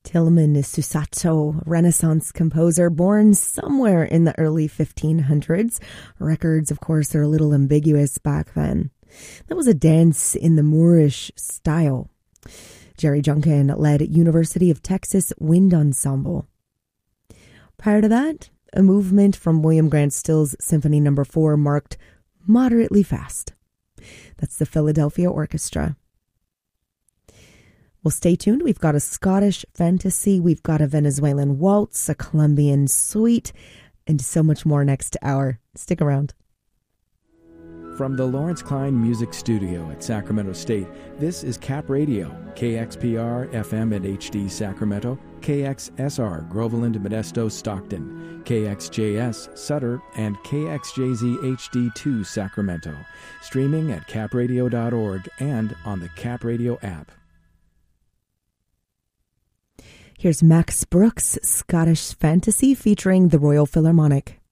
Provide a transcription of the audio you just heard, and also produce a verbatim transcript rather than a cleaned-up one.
Tilman Susato, Renaissance composer born somewhere in the early fifteen hundreds. Records, of course, are a little ambiguous back then. That was a dance in the Moorish style. Jerry Junkin led University of Texas Wind Ensemble. Prior to that, a movement from William Grant Still's Symphony Number four marked moderately fast. That's the Philadelphia Orchestra. Well, stay tuned. We've got a Scottish fantasy, we've got a Venezuelan waltz, a Colombian suite, and so much more next hour. Stick around. From the Lawrence Klein Music Studio at Sacramento State, this is Cap Radio, K X P R, F M and H D Sacramento, K X S R, Groveland, Modesto, Stockton, K X J S, Sutter, and K X J Z H D two, Sacramento. Streaming at cap radio dot org and on the Cap Radio app. Here's Max Brooks' Scottish Fantasy featuring the Royal Philharmonic.